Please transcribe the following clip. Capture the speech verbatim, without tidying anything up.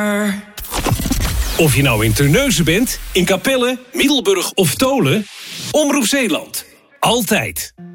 Of je nou in Terneuzen bent, in Capelle, Middelburg of Tolen. Omroep Zeeland. Altijd.